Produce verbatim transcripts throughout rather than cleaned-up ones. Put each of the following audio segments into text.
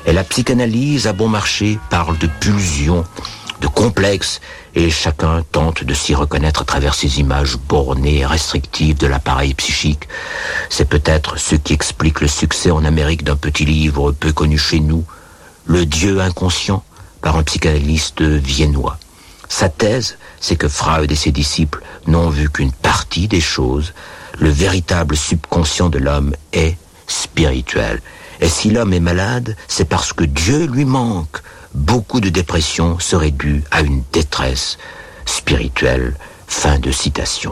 Et la psychanalyse à bon marché parle de pulsions, de complexes, et chacun tente de s'y reconnaître à travers ces images bornées et restrictives de l'appareil psychique. C'est peut-être ce qui explique le succès en Amérique d'un petit livre peu connu chez nous, Le Dieu inconscient, par un psychanalyste viennois. Sa thèse, c'est que Freud et ses disciples n'ont vu qu'une partie des choses. Le véritable subconscient de l'homme est spirituel. Et si l'homme est malade, c'est parce que Dieu lui manque. Beaucoup de dépression serait due à une détresse spirituelle. Fin de citation.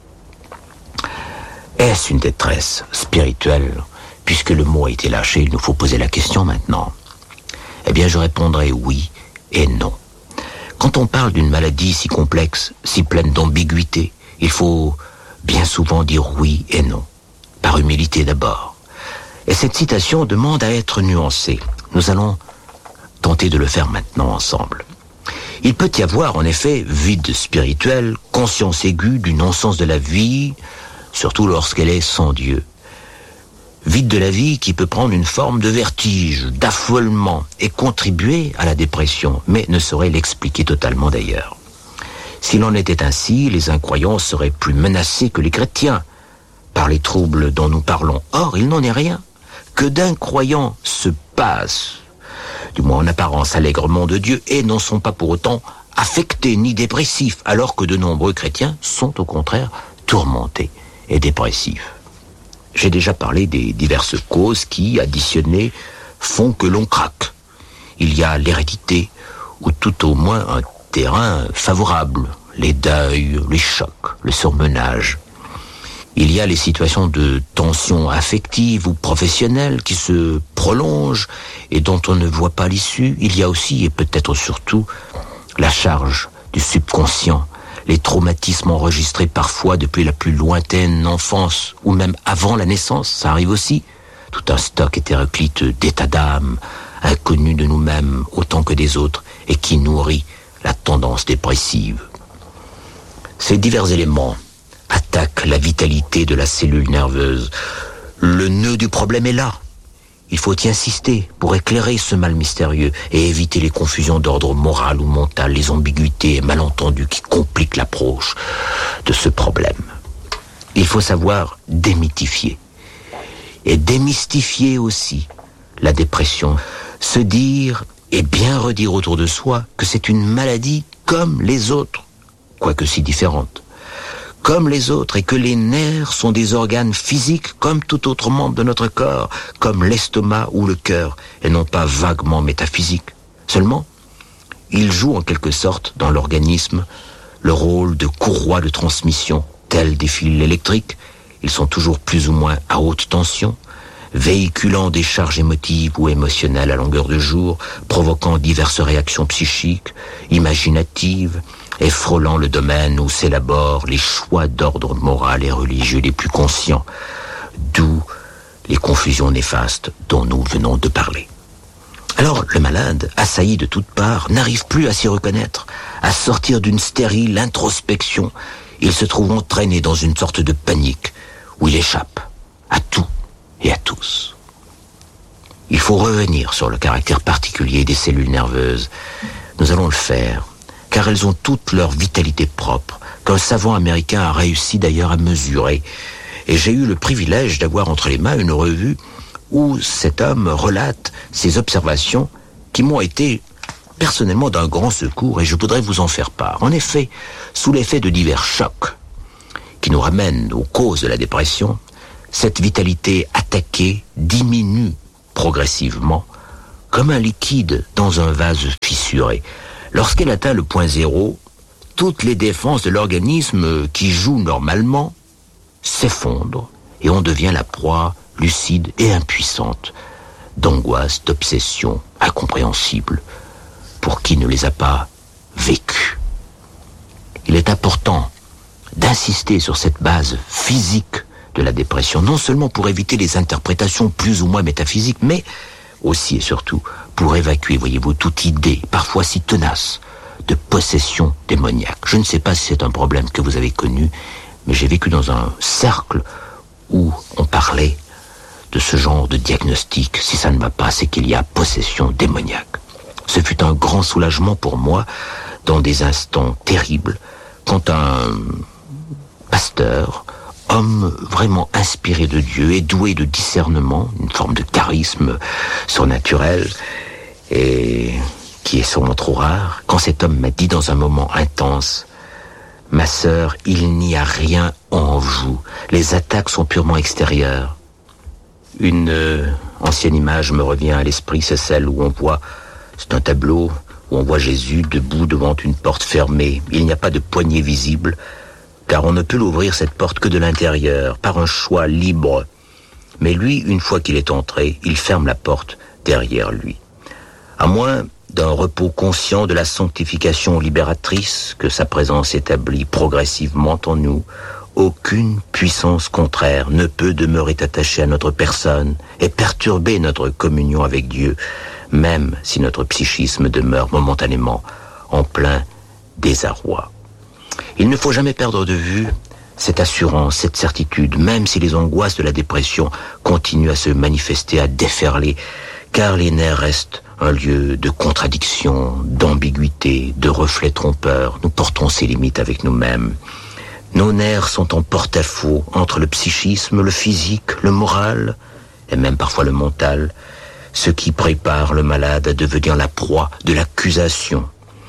Est-ce une détresse spirituelle? Puisque le mot a été lâché, il nous faut poser la question maintenant. Eh bien, je répondrai oui et non. Quand on parle d'une maladie si complexe, si pleine d'ambiguïté, il faut bien souvent dire oui et non, par humilité d'abord. Et cette citation demande à être nuancée. Nous allons tenter de le faire maintenant ensemble. Il peut y avoir en effet vide spirituel, conscience aiguë du non-sens de la vie, surtout lorsqu'elle est sans Dieu. Vide de la vie qui peut prendre une forme de vertige, d'affolement et contribuer à la dépression, mais ne saurait l'expliquer totalement d'ailleurs. S'il en était ainsi, les incroyants seraient plus menacés que les chrétiens par les troubles dont nous parlons. Or, il n'en est rien. Que d'incroyants se passent, du moins en apparence allègrement de Dieu, et n'en sont pas pour autant affectés ni dépressifs, alors que de nombreux chrétiens sont au contraire tourmentés et dépressifs. J'ai déjà parlé des diverses causes qui, additionnées, font que l'on craque. Il y a l'hérédité, ou tout au moins un terrain favorable, les deuils, les chocs, le surmenage. Il y a les situations de tension affective ou professionnelle qui se prolongent et dont on ne voit pas l'issue. Il y a aussi, et peut-être surtout, la charge du subconscient, les traumatismes enregistrés parfois depuis la plus lointaine enfance, ou même avant la naissance, ça arrive aussi. Tout un stock hétéroclite d'états d'âme, inconnus de nous-mêmes autant que des autres, et qui nourrit la tendance dépressive. Ces divers éléments attaquent la vitalité de la cellule nerveuse. Le nœud du problème est là. Il faut y insister pour éclairer ce mal mystérieux et éviter les confusions d'ordre moral ou mental, les ambiguïtés et malentendus qui compliquent l'approche de ce problème. Il faut savoir démythifier et démystifier aussi la dépression. Se dire et bien redire autour de soi que c'est une maladie comme les autres, quoique si différente. Comme les autres, et que les nerfs sont des organes physiques comme tout autre membre de notre corps, comme l'estomac ou le cœur, et non pas vaguement métaphysiques. Seulement, ils jouent en quelque sorte dans l'organisme le rôle de courroie de transmission, tels des fils électriques. Ils sont toujours plus ou moins à haute tension, véhiculant des charges émotives ou émotionnelles à longueur de jour, provoquant diverses réactions psychiques, imaginatives, et frôlant le domaine où s'élaborent les choix d'ordre moral et religieux les plus conscients, d'où les confusions néfastes dont nous venons de parler. Alors, le malade, assailli de toutes parts, n'arrive plus à s'y reconnaître, à sortir d'une stérile introspection. Il se trouve entraîné dans une sorte de panique, où il échappe à tout et à tous. Il faut revenir sur le caractère particulier des cellules nerveuses. Nous allons le faire, car elles ont toute leur vitalité propre, qu'un savant américain a réussi d'ailleurs à mesurer. Et j'ai eu le privilège d'avoir entre les mains une revue où cet homme relate ses observations qui m'ont été personnellement d'un grand secours, et je voudrais vous en faire part. En effet, sous l'effet de divers chocs qui nous ramènent aux causes de la dépression, cette vitalité attaquée diminue progressivement comme un liquide dans un vase fissuré. Lorsqu'elle atteint le point zéro, toutes les défenses de l'organisme qui jouent normalement s'effondrent et on devient la proie lucide et impuissante d'angoisses, d'obsessions incompréhensibles pour qui ne les a pas vécues. Il est important d'insister sur cette base physique de la dépression, non seulement pour éviter les interprétations plus ou moins métaphysiques, mais aussi et surtout pour évacuer, voyez-vous, toute idée, parfois si tenace, de possession démoniaque. Je ne sais pas si c'est un problème que vous avez connu, mais j'ai vécu dans un cercle où on parlait de ce genre de diagnostic. Si ça ne va pas, c'est qu'il y a possession démoniaque. Ce fut un grand soulagement pour moi dans des instants terribles quand un pasteur, homme vraiment inspiré de Dieu et doué de discernement, une forme de charisme surnaturel et qui est sûrement trop rare, quand cet homme m'a dit dans un moment intense: ma sœur, il n'y a rien en vous. Les attaques sont purement extérieures. Une euh, ancienne image me revient à l'esprit, c'est celle où on voit, c'est un tableau où on voit Jésus debout devant une porte fermée. Il n'y a pas de poignée visible, car on ne peut l'ouvrir cette porte que de l'intérieur, par un choix libre. Mais lui, une fois qu'il est entré, il ferme la porte derrière lui. À moins d'un repos conscient de la sanctification libératrice que sa présence établit progressivement en nous, aucune puissance contraire ne peut demeurer attachée à notre personne et perturber notre communion avec Dieu, même si notre psychisme demeure momentanément en plein désarroi. Il ne faut jamais perdre de vue cette assurance, cette certitude, même si les angoisses de la dépression continuent à se manifester, à déferler, car les nerfs restent un lieu de contradiction, d'ambiguïté, de reflets trompeurs. Nous portons ces limites avec nous-mêmes. Nos nerfs sont en porte-à-faux entre le psychisme, le physique, le moral, et même parfois le mental, ce qui prépare le malade à devenir la proie de l'accusation.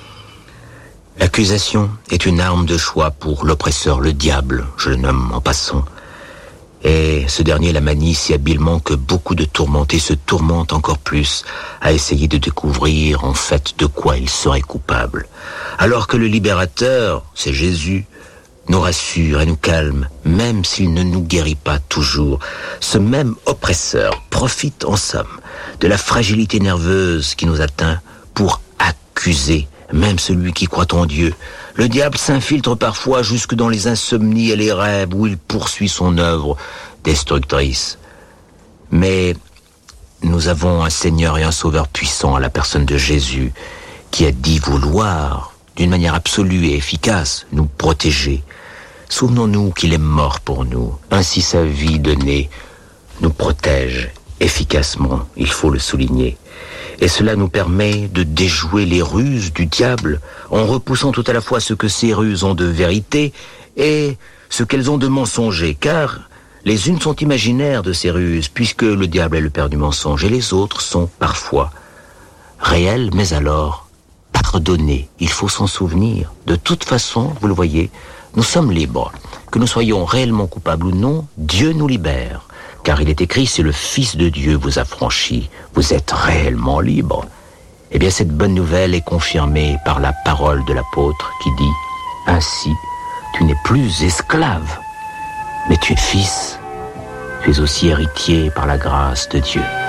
L'accusation est une arme de choix pour l'oppresseur, le diable, je le nomme en passant. Et ce dernier la manie si habilement que beaucoup de tourmentés se tourmentent encore plus à essayer de découvrir en fait de quoi ils seraient coupables. Alors que le libérateur, c'est Jésus, nous rassure et nous calme, même s'il ne nous guérit pas toujours. Ce même oppresseur profite en somme de la fragilité nerveuse qui nous atteint pour accuser même celui qui croit en Dieu. Le diable s'infiltre parfois jusque dans les insomnies et les rêves où il poursuit son œuvre destructrice. Mais nous avons un Seigneur et un Sauveur puissant à la personne de Jésus qui a dit vouloir, d'une manière absolue et efficace, nous protéger. Souvenons-nous qu'il est mort pour nous. Ainsi sa vie donnée nous protège efficacement, il faut le souligner. Et cela nous permet de déjouer les ruses du diable en repoussant tout à la fois ce que ces ruses ont de vérité et ce qu'elles ont de mensonger, car les unes sont imaginaires de ces ruses, puisque le diable est le père du mensonge, et les autres sont parfois réelles, mais alors pardonnées. Il faut s'en souvenir. De toute façon, vous le voyez, nous sommes libres. Que nous soyons réellement coupables ou non, Dieu nous libère. Car il est écrit, si le Fils de Dieu vous a franchi, vous êtes réellement libre. Eh bien, cette bonne nouvelle est confirmée par la parole de l'apôtre qui dit, ainsi, tu n'es plus esclave, mais tu es fils. Tu es aussi héritier par la grâce de Dieu.